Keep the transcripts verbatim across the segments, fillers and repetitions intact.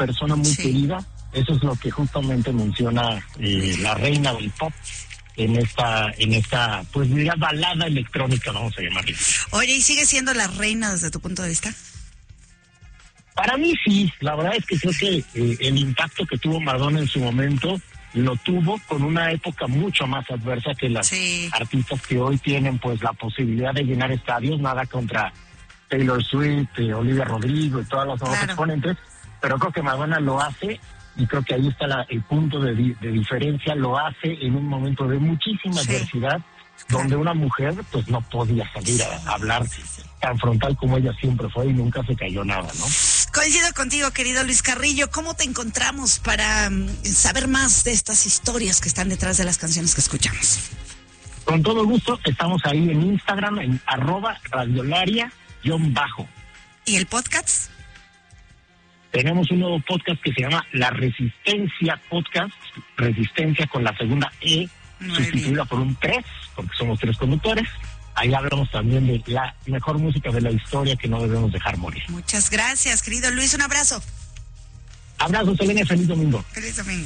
persona muy sí. querida. Eso es lo que justamente menciona eh, la reina del pop en esta, en esta, pues diría, balada electrónica, vamos a llamarla. Oye, ¿y sigue siendo la reina desde tu punto de vista? Para mí sí, la verdad es que creo que eh, el impacto que tuvo Madonna en su momento lo tuvo con una época mucho más adversa que las sí. artistas que hoy tienen pues la posibilidad de llenar estadios, nada contra Taylor Swift, eh, Olivia Rodrigo y todas las otras claro. exponentes, pero creo que Madonna lo hace y creo que ahí está la, el punto de, di, de diferencia, lo hace en un momento de muchísima sí. adversidad, claro. donde una mujer pues no podía salir a, a hablar tan frontal como ella siempre fue y nunca se cayó nada, ¿no? Coincido contigo, querido Luis Carrillo. ¿Cómo te encontramos para um, saber más de estas historias que están detrás de las canciones que escuchamos? Con todo gusto, estamos ahí en Instagram, en arroba radiolaria guión bajo. ¿Y el podcast? Tenemos un nuevo podcast que se llama La Resistencia Podcast, Resistencia con la segunda E, muy sustituida bien. Por un tres, porque somos tres conductores. Ahí hablamos también de la mejor música de la historia que no debemos dejar morir. Muchas gracias, querido Luis. Un abrazo. Abrazo, Selene. Feliz domingo. Feliz domingo.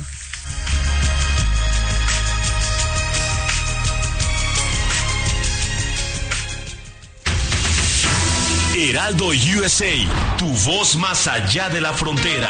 Heraldo U S A, tu voz más allá de la frontera.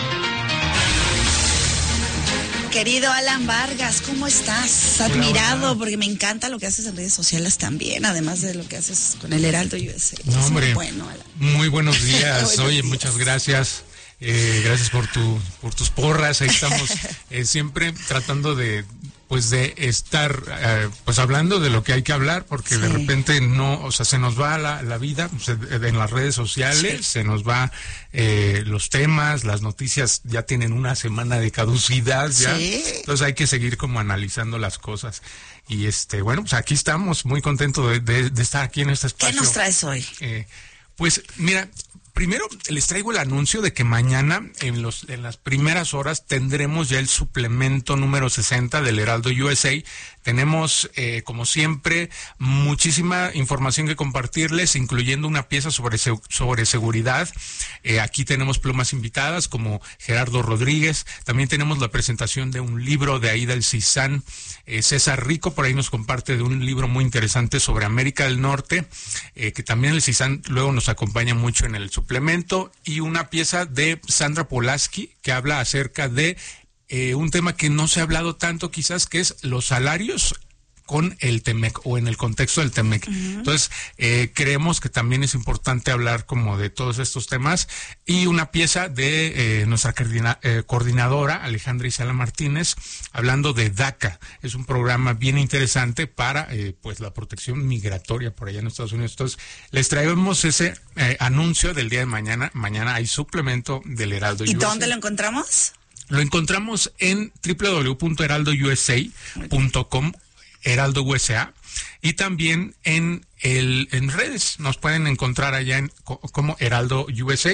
Querido Alan Vargas, ¿cómo estás? Admirado, porque me encanta lo que haces en redes sociales también, además de lo que haces con el Heraldo U S A. No, hombre, muy bueno, Alan. Muy buenos días. buenos Oye, días. Muchas gracias. Eh, gracias por tu por tus porras. Ahí estamos eh, siempre tratando de pues de estar eh, pues hablando de lo que hay que hablar, porque sí. de repente no, o sea, se nos va la, la vida se, en las redes sociales, sí. se nos va eh, los temas, las noticias ya tienen una semana de caducidad ya, sí. entonces hay que seguir como analizando las cosas. Y este, bueno, pues aquí estamos, muy contentos de, de, de estar aquí en este espacio. ¿Qué nos traes hoy? Eh, pues mira, primero les traigo el anuncio de que mañana en los en las primeras horas tendremos ya el suplemento número sesenta del Heraldo U S A. Tenemos, eh, como siempre, muchísima información que compartirles, incluyendo una pieza sobre sobre seguridad. Eh, aquí tenemos plumas invitadas como Gerardo Rodríguez. También tenemos la presentación de un libro de Aida El Cizán. Eh, César Rico por ahí nos comparte de un libro muy interesante sobre América del Norte, eh, que también El Cizán luego nos acompaña mucho en el suplemento. Y una pieza de Sandra Polaski que habla acerca de Eh, un tema que no se ha hablado tanto quizás, que es los salarios con el Temec o en el contexto del Temec. Uh-huh. Entonces, eh, creemos que también es importante hablar como de todos estos temas. Y una pieza de eh, nuestra coordina, eh, coordinadora, Alejandra Isala Martínez, hablando de DACA. Es un programa bien interesante para eh, pues la protección migratoria por allá en Estados Unidos. Entonces, les traemos ese eh, anuncio del día de mañana. Mañana hay suplemento del Heraldo. ¿Y dónde lo encontramos? Lo encontramos en doble u doble u doble u punto heraldo u s a punto com, Heraldo U S A, y también en el en redes. Nos pueden encontrar allá en como Heraldo U S A,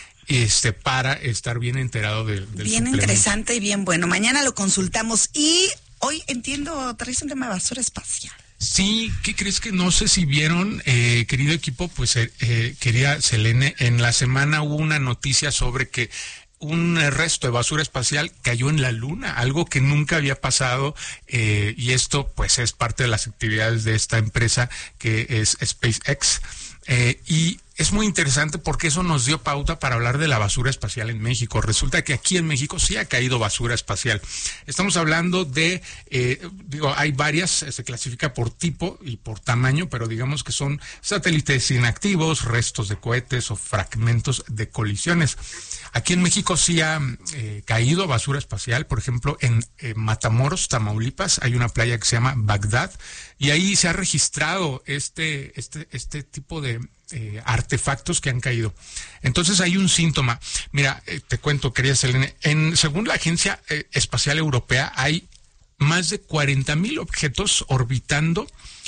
este para estar bien enterado de, del bien suplemento. Interesante y bien bueno. Mañana lo consultamos. Y hoy entiendo, traes un tema de basura espacial. Sí, ¿qué crees? Que no sé si vieron, eh, querido equipo, pues eh, eh, querida Selene, en la semana hubo una noticia sobre que un resto de basura espacial cayó en la Luna, algo que nunca había pasado, eh, y esto pues es parte de las actividades de esta empresa que es SpaceX, eh, y es muy interesante porque eso nos dio pauta para hablar de la basura espacial en México. Resulta que aquí en México sí ha caído basura espacial. Estamos hablando de, eh, digo, hay varias, se clasifica por tipo y por tamaño, pero digamos que son satélites inactivos, restos de cohetes o fragmentos de colisiones. Aquí en México sí ha eh, caído basura espacial, por ejemplo, en eh, Matamoros, Tamaulipas, hay una playa que se llama Bagdad, y ahí se ha registrado este, este, este tipo de eh, artefactos que han caído. Entonces hay un síntoma. Mira, eh, te cuento, querida Selene, en, según la Agencia eh, Espacial Europea, hay más de cuarenta mil objetos orbitando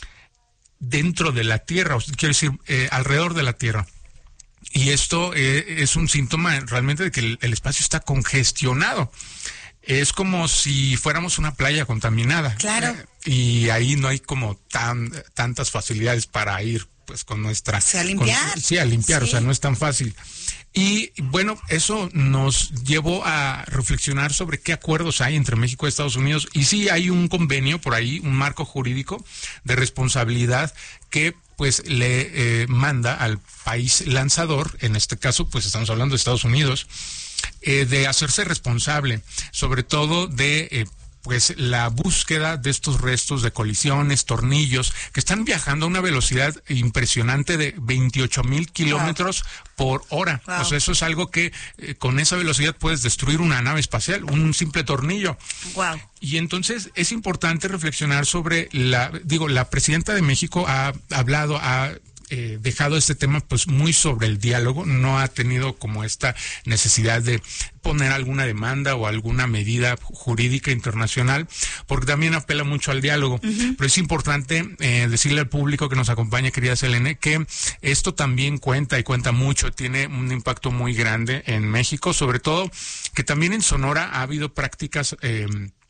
dentro de la Tierra, o sea, quiero decir, eh, alrededor de la Tierra. Y esto eh, es un síntoma realmente de que el, el espacio está congestionado. Es como si fuéramos una playa contaminada. Claro. Eh, y ahí no hay como tan tantas facilidades para ir pues con nuestra... Sí, a limpiar. Con, sí, a limpiar, sí. O sea, no es tan fácil. Y bueno, eso nos llevó a reflexionar sobre qué acuerdos hay entre México y Estados Unidos. Y sí hay un convenio por ahí, un marco jurídico de responsabilidad que pues le eh, manda al país lanzador, en este caso pues estamos hablando de Estados Unidos, eh, de hacerse responsable, sobre todo de eh, pues la búsqueda de estos restos de colisiones, tornillos, que están viajando a una velocidad impresionante de veintiocho mil kilómetros por hora. Wow. O sea, eso es algo que eh, con esa velocidad puedes destruir una nave espacial, un simple tornillo. Wow. Y entonces es importante reflexionar sobre la, digo, la presidenta de México ha hablado, ha Eh, dejado este tema pues muy sobre el diálogo, no ha tenido como esta necesidad de poner alguna demanda o alguna medida jurídica internacional, porque también apela mucho al diálogo. Uh-huh. Pero es importante eh, decirle al público que nos acompaña, querida Selene, que esto también cuenta y cuenta mucho, tiene un impacto muy grande en México, sobre todo que también en Sonora ha habido prácticas eh,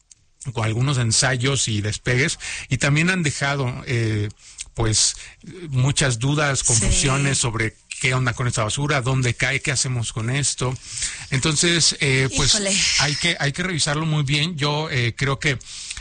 con algunos ensayos y despegues, y también han dejado eh, pues muchas dudas, confusiones sí. sobre qué onda con esta basura, dónde cae, qué hacemos con esto. Entonces, eh, pues Híjole. hay que hay que revisarlo muy bien. Yo eh, creo que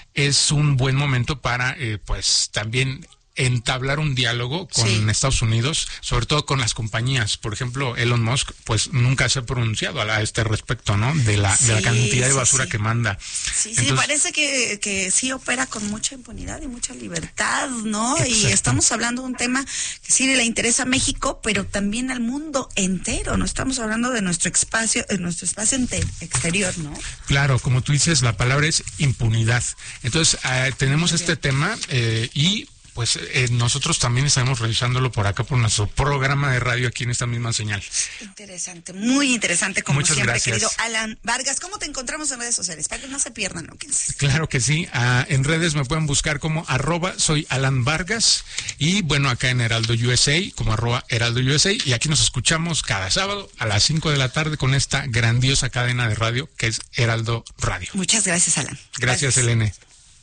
es un buen momento para eh, pues también entablar un diálogo con sí. Estados Unidos, sobre todo con las compañías. Por ejemplo, Elon Musk pues nunca se ha pronunciado a este respecto, ¿no? De la, sí, de la cantidad de basura sí, sí. que manda. Sí, Entonces, sí, parece que, que sí opera con mucha impunidad y mucha libertad, ¿no? Exacto. Y estamos hablando de un tema que sí le interesa a México, pero también al mundo entero. No estamos hablando de nuestro espacio, de nuestro espacio exterior, ¿no? Claro, como tú dices, la palabra es impunidad. Entonces, eh, tenemos Muy este bien. tema eh, y pues eh, nosotros también estaremos revisándolo por acá por nuestro programa de radio aquí en esta misma señal. Interesante, muy interesante como Muchas siempre, gracias. querido Alan Vargas. ¿Cómo te encontramos en redes sociales? Para que no se pierdan lo que es. Claro que sí, uh, en redes me pueden buscar como arroba soy Alan Vargas y bueno, acá en Heraldo U S A como arroba Heraldo U S A, y aquí nos escuchamos cada sábado a las cinco de la tarde con esta grandiosa cadena de radio que es Heraldo Radio. Muchas gracias, Alan. Gracias, gracias. Elene.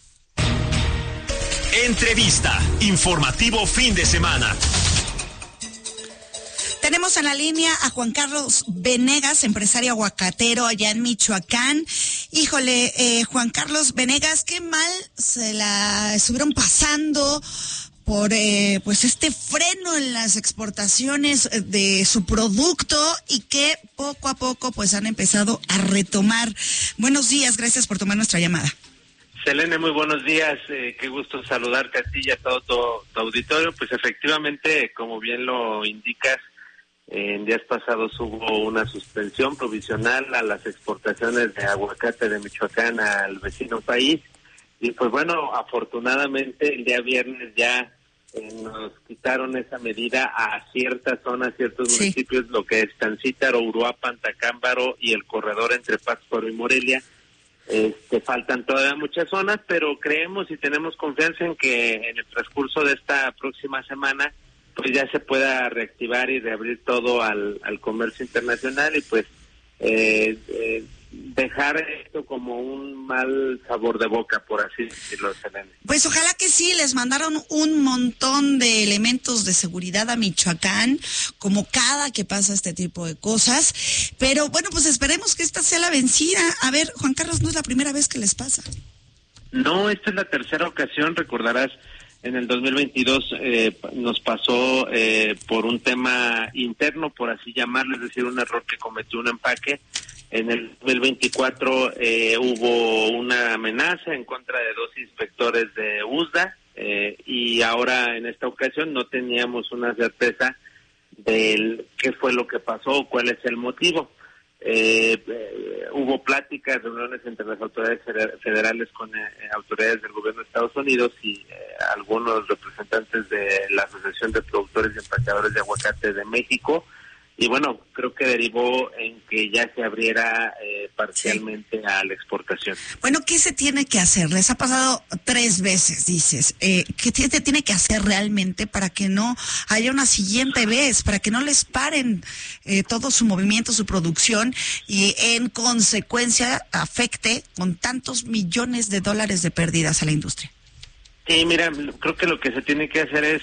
Entrevista, informativo fin de semana. Tenemos en la línea a Juan Carlos Venegas, empresario aguacatero allá en Michoacán. Híjole, eh, Juan Carlos Venegas, qué mal se la estuvieron pasando por eh, pues este freno en las exportaciones de su producto y que poco a poco pues han empezado a retomar. Buenos días, gracias por tomar nuestra llamada. Selene, muy buenos días, eh, qué gusto saludarte a ti y a todo tu, tu auditorio. Pues efectivamente, como bien lo indicas, eh, en días pasados hubo una suspensión provisional a las exportaciones de aguacate de Michoacán al vecino país. Y pues bueno, afortunadamente el día viernes ya eh, nos quitaron esa medida a ciertas zonas, ciertos sí. municipios, lo que es Tancítaro, Uruapan, Tacámbaro y el corredor entre Pátzcuaro y Morelia. Este, faltan todavía muchas zonas, pero creemos y tenemos confianza en que en el transcurso de esta próxima semana pues ya se pueda reactivar y reabrir todo al, al comercio internacional y pues eh, eh, dejar esto como un mal sabor de boca, por así decirlo. Pues ojalá que sí, les mandaron un montón de elementos de seguridad a Michoacán, como cada que pasa este tipo de cosas, pero bueno, pues esperemos que esta sea la vencida. A ver, Juan Carlos, no es la primera vez que les pasa. No, esta es la tercera ocasión, recordarás, en el dos mil veintidós eh, nos pasó eh, por un tema interno, por así llamarlo, es decir, un error que cometió un empaque. En el dos mil veinticuatro eh, hubo una amenaza en contra de dos inspectores de U S D A eh, y ahora en esta ocasión no teníamos una certeza de qué fue lo que pasó, cuál es el motivo. Eh, eh, hubo pláticas, reuniones entre las autoridades federales con eh, autoridades del gobierno de Estados Unidos y eh, algunos representantes de la Asociación de Productores y Empacadores de Aguacate de México. Y bueno, creo que derivó en que ya se abriera eh, parcialmente sí. a la exportación. Bueno, ¿qué se tiene que hacer? Les ha pasado tres veces, dices. Eh, ¿Qué se tiene que hacer realmente para que no haya una siguiente vez? Para que no les paren eh, todo su movimiento, su producción y en consecuencia afecte con tantos millones de dólares de pérdidas a la industria. Sí, mira, creo que lo que se tiene que hacer es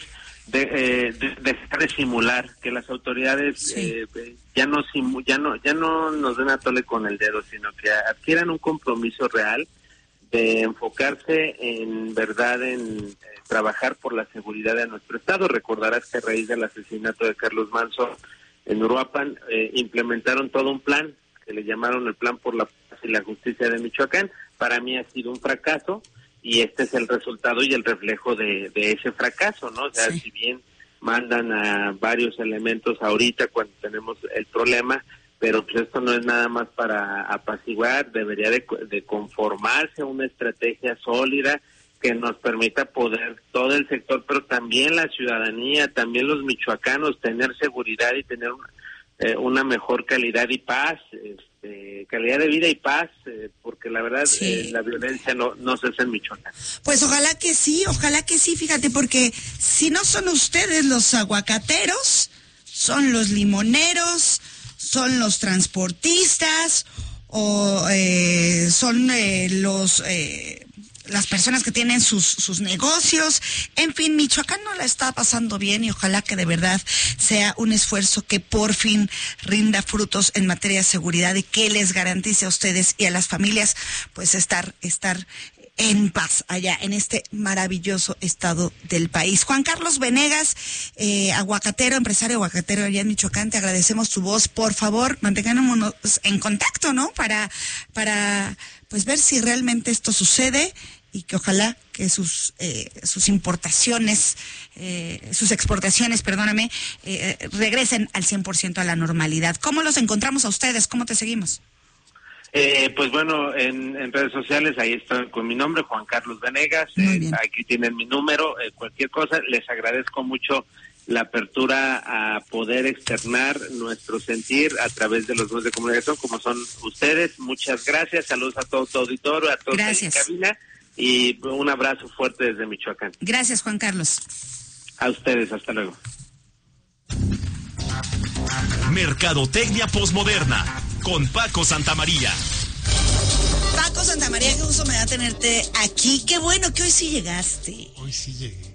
de, eh, de, dejar de simular, que las autoridades sí. eh, ya no simu, ya no ya no nos den a tole con el dedo, sino que adquieran un compromiso real de enfocarse en verdad en eh, trabajar por la seguridad de nuestro estado. Recordarás que a raíz del asesinato de Carlos Manzo en Uruapan eh, implementaron todo un plan que le llamaron el Plan por la Paz y la Justicia de Michoacán. Para mí ha sido un fracaso y este es el resultado y el reflejo de, de ese fracaso, ¿no? O sea, sí. si bien mandan a varios elementos ahorita cuando tenemos el problema, pero pues esto no es nada más para apaciguar, debería de, de conformarse una estrategia sólida que nos permita poder, todo el sector, pero también la ciudadanía, también los michoacanos, tener seguridad y tener una, eh, una mejor calidad y paz, este, calidad de vida y paz, eh, porque la verdad sí. eh, la violencia no, no cesa en Michoacán. Pues ojalá que sí, ojalá que sí, fíjate, porque si no son ustedes los aguacateros, son los limoneros, son los transportistas o eh, son eh, los eh, las personas que tienen sus sus negocios. En fin, Michoacán no la está pasando bien y ojalá que de verdad sea un esfuerzo que por fin rinda frutos en materia de seguridad y que les garantice a ustedes y a las familias pues estar estar en paz allá en este maravilloso estado del país. Juan Carlos Venegas, eh, aguacatero, empresario aguacatero allá en Michoacán, te agradecemos tu voz. Por favor, mantengámonos en contacto, ¿no? Para, para pues ver si realmente esto sucede y que ojalá que sus eh, sus importaciones, eh, sus exportaciones, perdóname, eh, regresen al cien por ciento a la normalidad. ¿Cómo los encontramos a ustedes? ¿Cómo te seguimos? Eh, pues bueno, en, en redes sociales ahí estoy con mi nombre, Juan Carlos Venegas, eh, aquí tienen mi número, eh, cualquier cosa, les agradezco mucho la apertura a poder externar nuestro sentir a través de los medios de comunicación como son ustedes. Muchas gracias, saludos a todo tu auditorio, a todos en cabina y un abrazo fuerte desde Michoacán. Gracias, Juan Carlos. A ustedes, hasta luego. Mercadotecnia Postmoderna con Paco Santamaría. Paco Santamaría, qué gusto me da tenerte aquí. Qué bueno que hoy sí llegaste. Hoy sí llegué.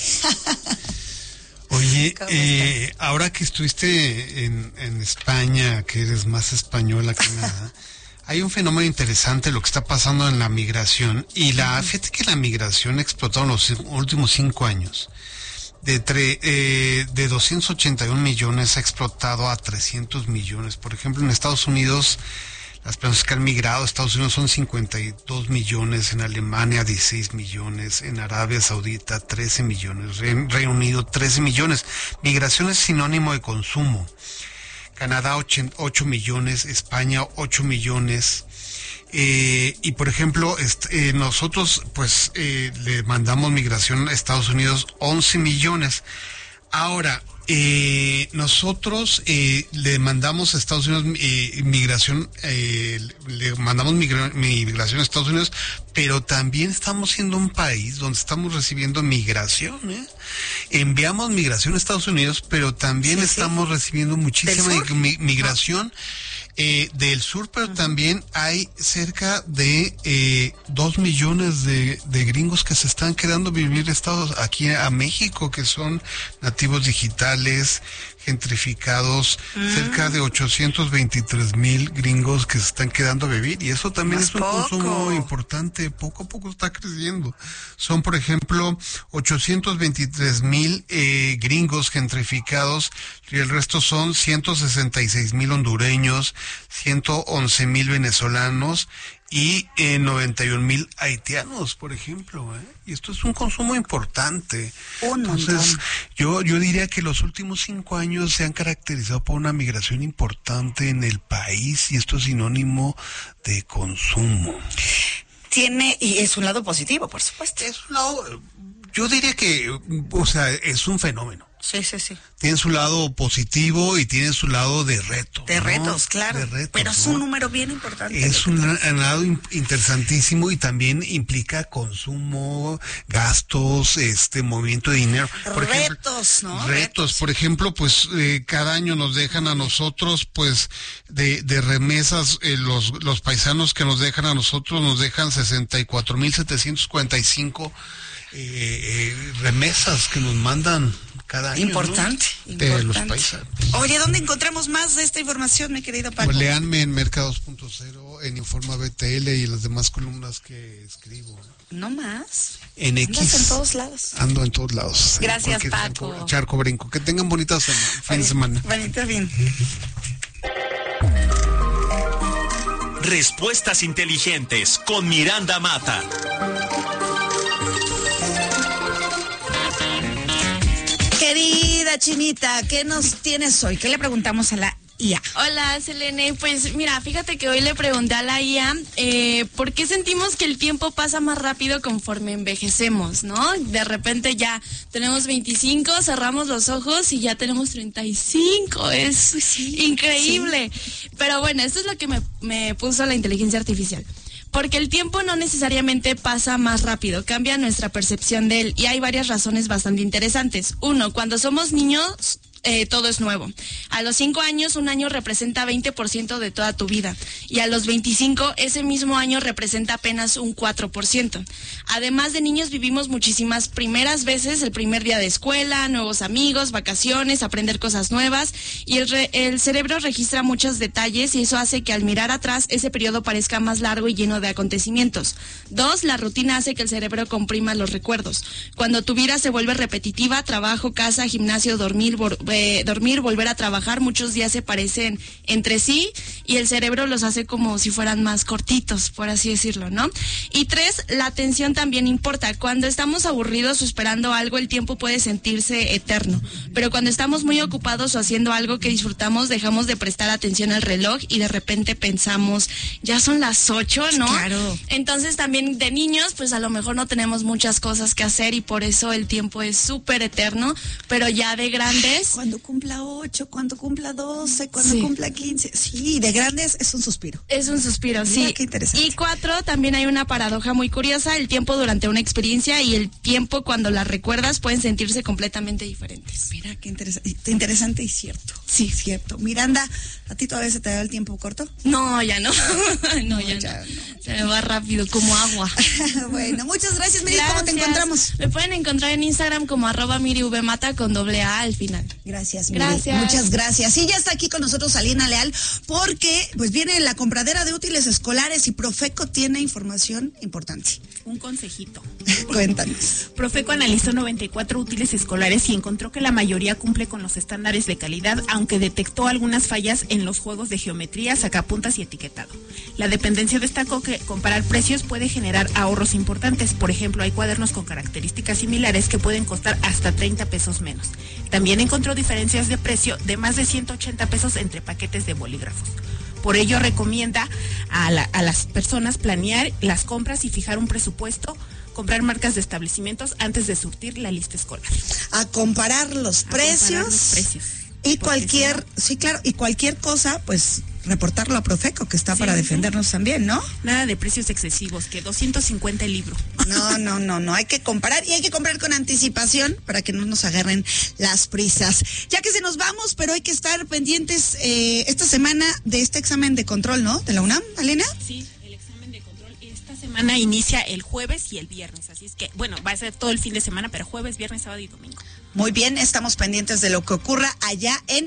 Oye, eh, ahora que estuviste en, en España, que eres más española que nada, hay un fenómeno interesante lo que está pasando en la migración. Y la fíjate que la migración ha explotado en los últimos cinco años. De, tre, eh, de doscientos ochenta y un millones ha explotado a trescientos millones. Por ejemplo, en Estados Unidos, las personas que han migrado a Estados Unidos son cincuenta y dos millones, en Alemania dieciséis millones, en Arabia Saudita trece millones, en Reino Unido trece millones. Migración es sinónimo de consumo. Canadá ocho millones, España ocho millones. Eh, y por ejemplo, este, eh, nosotros pues eh, le mandamos migración a Estados Unidos once millones. Ahora, eh, nosotros eh, le mandamos a Estados Unidos eh, migración, eh, le mandamos migra- migración a Estados Unidos, pero también estamos siendo un país donde estamos recibiendo migración, ¿eh? Enviamos migración a Estados Unidos, pero también sí, estamos sí. recibiendo muchísima mi- migración. Eh, del sur, pero uh-huh. también hay cerca de eh, dos millones de, de gringos que se están quedando a vivir estados aquí a México, que son nativos digitales, gentrificados, uh-huh. cerca de ochocientos veintitrés mil gringos que se están quedando a vivir, y eso también Más es un poco. consumo importante, poco a poco está creciendo. Son, por ejemplo, ochocientos veintitrés mil eh, gringos gentrificados, y el resto son ciento sesenta y seis mil hondureños, ciento once mil venezolanos y eh, noventa y un mil haitianos, por ejemplo, ¿eh? Y esto es un consumo importante. Un Entonces, yo yo diría que los últimos cinco años se han caracterizado por una migración importante en el país, y esto es sinónimo de consumo. Tiene, y es un lado positivo, por supuesto. Es un lado, yo diría que, o sea, es un fenómeno. Sí, sí, sí. Tiene su lado positivo y tiene su lado de reto. De ¿no? retos, claro. De retos, pero es ¿no? un número bien importante. Es un, un lado interesantísimo, y también implica consumo, gastos, este movimiento de dinero. Por retos, ejemplo, ¿no? Retos. Retos. Por ejemplo, pues eh, cada año nos dejan a nosotros, pues, de, de remesas, eh, los, los paisanos que nos dejan a nosotros, nos dejan sesenta y cuatro mil setecientos cuarenta y cinco eh, eh, remesas que nos mandan cada año. Importante, ¿no? importante. De los paisanos. Oye, ¿dónde encontramos más de esta información, mi querido Paco? Pues léanme en Mercados punto cero, en Informa B T L y las demás columnas que escribo. No más. En X. Andas en todos lados. Ando en todos lados. Gracias, Paco. Charco, Charco brinco. Que tengan bonita semana, fin de semana. Bonito fin. Respuestas inteligentes con Miranda Mata. Querida Chinita, ¿qué nos tienes hoy? ¿Qué le preguntamos a la I A? Hola, Selene. Pues mira, fíjate que hoy le pregunté a la I A eh, por qué sentimos que el tiempo pasa más rápido conforme envejecemos, ¿no? De repente ya tenemos veinticinco, cerramos los ojos y ya tenemos treinta y cinco. Es sí, increíble. Sí. Pero bueno, esto es lo que me, me puso la inteligencia artificial. Porque el tiempo no necesariamente pasa más rápido, cambia nuestra percepción de él y hay varias razones bastante interesantes. Uno, cuando somos niños, eh, todo es nuevo. A los cinco años, un año representa veinte por ciento de toda tu vida y a los veinticinco, ese mismo año representa apenas un cuatro por ciento. Además de niños, vivimos muchísimas primeras veces, el primer día de escuela, nuevos amigos, vacaciones, aprender cosas nuevas y el, re, el cerebro registra muchos detalles y eso hace que al mirar atrás ese periodo parezca más largo y lleno de acontecimientos. Dos, la rutina hace que el cerebro comprima los recuerdos. Cuando tu vida se vuelve repetitiva, trabajo, casa, gimnasio, dormir, vor, eh, dormir, volver a trabajar, muchos días se parecen entre sí y el cerebro los hace como si fueran más cortitos, por así decirlo, ¿no? Y tres, la atención también importa. Cuando estamos aburridos o esperando algo, el tiempo puede sentirse eterno. Pero cuando estamos muy ocupados o haciendo algo que disfrutamos, dejamos de prestar atención al reloj y de repente pensamos, ya son las ocho, ¿no? Claro. Entonces también de niños, pues a lo mejor no tenemos muchas cosas que hacer y por eso el tiempo es súper eterno, pero ya de grandes... Cuando cumpla ocho, cuando cumpla doce, cuando sí. cumpla quince. Sí, de grandes es un suspiro. Es un suspiro, Mira, sí. Qué interesante. Y cuatro, también hay una paradoja muy curiosa, el tiempo durante una experiencia y el tiempo cuando la recuerdas pueden sentirse completamente diferentes. Mira, qué interesante, interesante y cierto. Sí. Cierto. Miranda, ¿a ti todavía se te da el tiempo corto? No, ya no. no, no, ya, ya no. no. Se me va rápido, como agua. Bueno, muchas gracias, Miri. Gracias. ¿Cómo te encontramos? Me pueden encontrar en Instagram como arroba mirivmata con doble A al final. Gracias, Miri. Gracias. Muchas gracias. Y ya está aquí con nosotros Alina Leal, porque pues viene la compradera de útiles escolares y Profeco tiene información importante. Un consejito. Cuéntanos. Profeco analizó noventa y cuatro útiles escolares y encontró que la mayoría cumple con los estándares de calidad, aunque detectó algunas fallas en los juegos de geometría, sacapuntas y etiquetado. La dependencia destacó que comparar precios puede generar ahorros importantes. Por ejemplo, hay cuadernos con características similares que pueden costar hasta treinta pesos menos. También encontró diferencias de precio de más de ciento ochenta pesos entre paquetes de bolígrafos. Por ello recomienda a, la, a las personas planear las compras y fijar un presupuesto, comprar marcas de establecimientos antes de surtir la lista escolar. A comparar los a precios. Comparar los precios. Y cualquier, sí, claro, y cualquier cosa, pues reportarlo a Profeco, que está sí, para defendernos sí. también, ¿no? Nada de precios excesivos, que doscientos cincuenta el libro. No, no, no, no, hay que comparar y hay que comprar con anticipación para que no nos agarren las prisas. Ya que se nos vamos, pero hay que estar pendientes eh, esta semana de este examen de control, ¿no? De la UNAM, Alena. Sí, el examen de control esta semana inicia el jueves y el viernes, así es que, bueno, va a ser todo el fin de semana, pero jueves, viernes, sábado y domingo. Muy bien, estamos pendientes de lo que ocurra allá en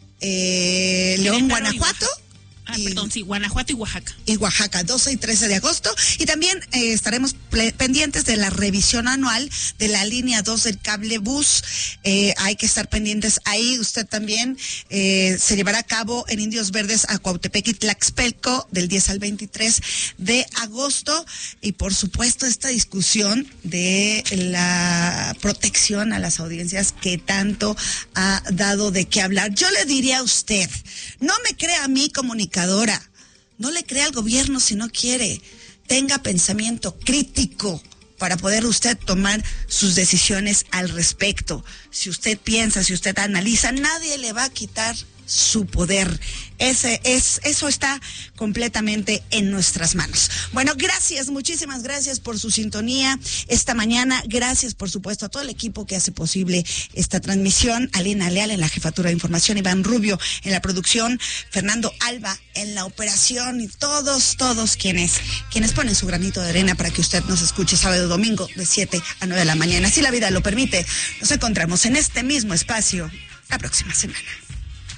eh, León, Guanajuato. Ah, y, perdón, sí, Guanajuato y Oaxaca. Y Oaxaca, doce y trece de agosto. Y también eh, estaremos pendientes de la revisión anual de la línea dos del cable bus. Eh, hay que estar pendientes ahí. Usted también eh, se llevará a cabo en Indios Verdes, a Cuautepec y Tlaxpelco del diez al veintitrés de agosto. Y por supuesto esta discusión de la protección a las audiencias que tanto ha dado de qué hablar. Yo le diría a usted, no me crea a mí comunicadora. No le crea al gobierno si no quiere. Tenga pensamiento crítico para poder usted tomar sus decisiones al respecto. Si usted piensa, si usted analiza, nadie le va a quitar su poder. Ese es, eso está completamente en nuestras manos. Bueno, gracias, muchísimas gracias por su sintonía esta mañana. Gracias, por supuesto, a todo el equipo que hace posible esta transmisión. Alina Leal en la jefatura de información, Iván Rubio en la producción, Fernando Alba en la operación y todos, todos quienes, quienes ponen su granito de arena para que usted nos escuche sábado y domingo de siete a nueve de la mañana. Si la vida lo permite, nos encontramos en este mismo espacio la próxima semana.